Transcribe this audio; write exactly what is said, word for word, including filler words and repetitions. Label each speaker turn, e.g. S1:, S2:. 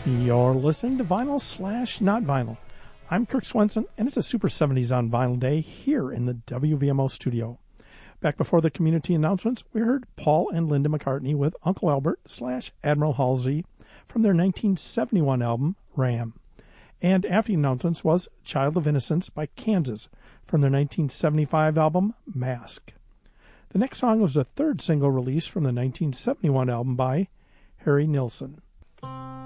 S1: You're listening to Vinyl Slash Not Vinyl. I'm Kirk Swenson, and it's a Super seventies on Vinyl Day here in the W V M O studio. Back before the community announcements, we heard Paul and Linda McCartney with Uncle Albert slash Admiral Halsey from their nineteen seventy-one album, Ram. And after the announcements was Child of Innocence by Kansas from their nineteen seventy-five album, Mask. The next song was the third single release from the nineteen seventy-one album by Harry Nilsson.